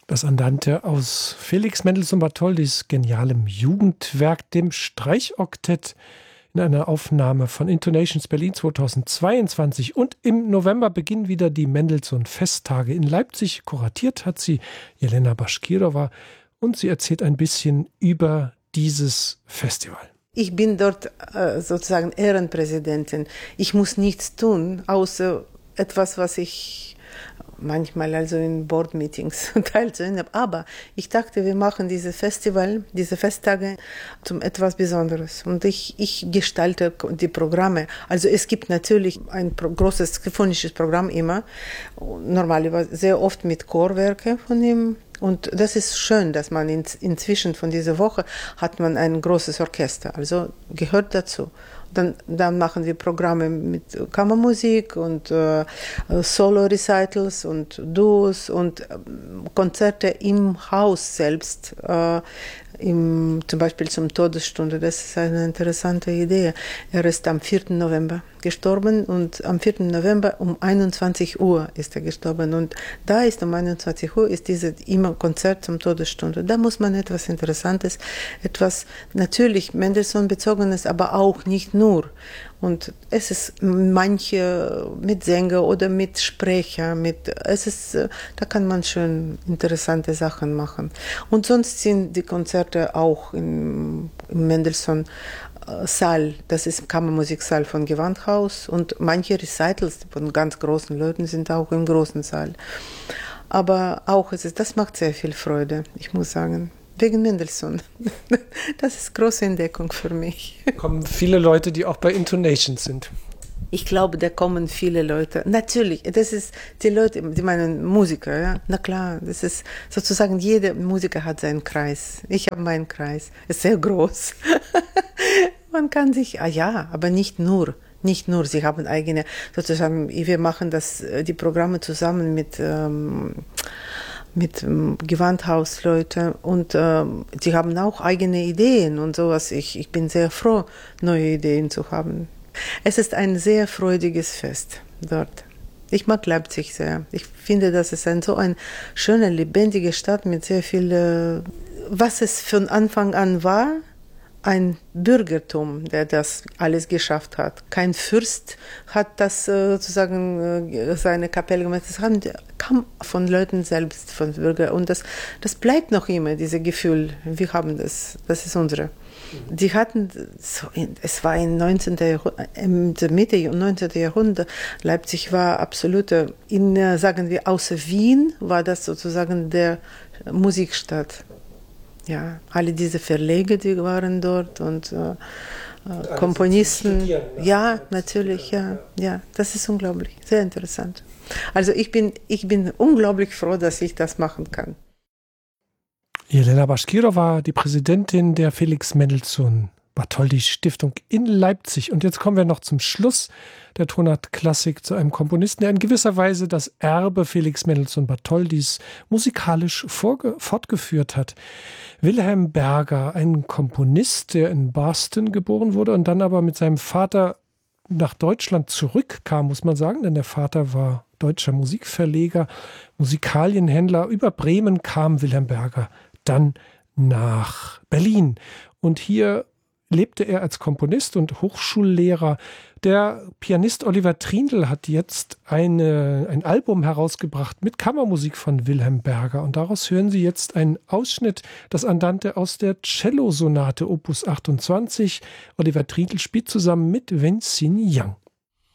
Das Andante aus Felix Mendelssohn Bartholdys genialem Jugendwerk, dem Streichoktett, in einer Aufnahme von Intonations Berlin 2022. Und im November beginnen wieder die Mendelssohn-Festtage in Leipzig. Kuratiert hat sie Jelena Baschkirova und sie erzählt ein bisschen über dieses Festival. Ich bin dort sozusagen Ehrenpräsidentin. Ich muss nichts tun, außer etwas, was ich manchmal also in Board-Meetings teilzunehmen. Aber ich dachte, wir machen dieses Festival, diese Festtage zum etwas Besonderes. Und ich gestalte die Programme. Also es gibt natürlich ein großes symphonisches Programm immer, normalerweise sehr oft mit Chorwerke von ihm. Und das ist schön, dass man inzwischen von dieser Woche hat man ein großes Orchester, also gehört dazu. Dann machen wir Programme mit Kammermusik und Solo-Recitals und Duos und Konzerte im Haus selbst, zum Beispiel zum Todesstunde. Das ist eine interessante Idee. Er ist am 4. November gestorben und am 4. November um 21 Uhr ist er gestorben. Und da ist um 21 Uhr ist dieses immer Konzert zum Todesstunde. Da muss man etwas Interessantes, etwas natürlich Mendelssohn-bezogenes, aber auch nicht nur. Und es ist manche mit Sänger oder mit Sprecher, da kann man schön interessante Sachen machen. Und sonst sind die Konzerte auch im Mendelssohn-Saal, das ist Kammermusiksaal von Gewandhaus, und manche Recitals von ganz großen Leuten sind auch im großen Saal. Aber auch das macht sehr viel Freude, ich muss sagen. Wegen Mendelssohn. Das ist große Entdeckung für mich. Kommen viele Leute, die auch bei Intonations sind? Ich glaube, da kommen viele Leute. Natürlich, das ist die Leute, die meinen Musiker, ja. Na klar, das ist sozusagen, jeder Musiker hat seinen Kreis. Ich habe meinen Kreis. Ist sehr groß. Man kann sich, aber nicht nur. Nicht nur, sie haben eigene, sozusagen, wir machen die Programme zusammen mit Gewandhausleuten und die haben auch eigene Ideen und sowas. Ich bin sehr froh, neue Ideen zu haben. Es ist ein sehr freudiges Fest dort. Ich mag Leipzig sehr. Ich finde, das ist so eine schöne, lebendige Stadt mit sehr viel, was es von Anfang an war, ein Bürgertum, der das alles geschafft hat. Kein Fürst hat das sozusagen seine Kapelle gemacht. Das kam von Leuten selbst, von Bürgern. Und das bleibt noch immer, dieses Gefühl. Wir haben das. Das ist unsere. Die hatten, es war im 19. Jahrhundert, in der Mitte des 19. Jahrhunderts, Leipzig war absolute, sagen wir, außer Wien war das sozusagen der Musikstadt. Ja, alle diese Verleger, die waren dort und Komponisten. Ja, natürlich, ja, das ist unglaublich, sehr interessant. Also ich bin unglaublich froh, dass ich das machen kann. Jelena Baschkirova, die Präsidentin der Felix Mendelssohn Bartholdy Stiftung in Leipzig. Und jetzt kommen wir noch zum Schluss der Tonart Klassik zu einem Komponisten, der in gewisser Weise das Erbe Felix Mendelssohn Bartholdys musikalisch fortgeführt hat. Wilhelm Berger, ein Komponist, der in Boston geboren wurde und dann aber mit seinem Vater nach Deutschland zurückkam, muss man sagen, denn der Vater war deutscher Musikverleger, Musikalienhändler. Über Bremen kam Wilhelm Berger dann nach Berlin. Und hier lebte er als Komponist und Hochschullehrer. Der Pianist Oliver Trindl hat jetzt ein Album herausgebracht mit Kammermusik von Wilhelm Berger. Und daraus hören Sie jetzt einen Ausschnitt, das Andante aus der Cellosonate Opus 28. Oliver Trindl spielt zusammen mit Wen-Xin Yang.